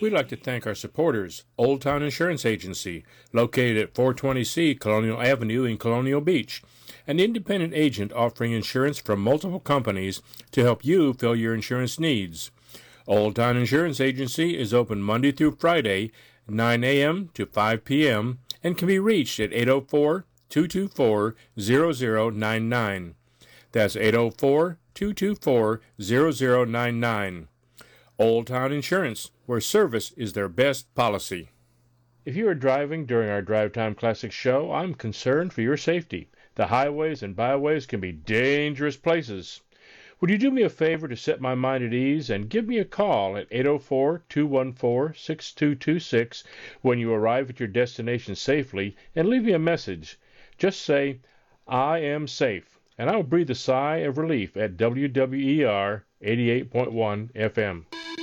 We'd like to thank our supporters, Old Town Insurance Agency, located at 420C Colonial Avenue in Colonial Beach, an independent agent offering insurance from multiple companies to help you fill your insurance needs. Old Town Insurance Agency is open Monday through Friday, 9 a.m. to 5 p.m., and can be reached at 804-224-0099. That's 804-224-0099. Old Town Insurance, where service is their best policy. If you are driving during our Drive Time Classic show, I'm concerned for your safety. The highways and byways can be dangerous places. Would you do me a favor to set my mind at ease and give me a call at 804-214-6226 when you arrive at your destination safely and leave me a message. Just say, "I am safe," and I will breathe a sigh of relief at WWER 88.1 FM.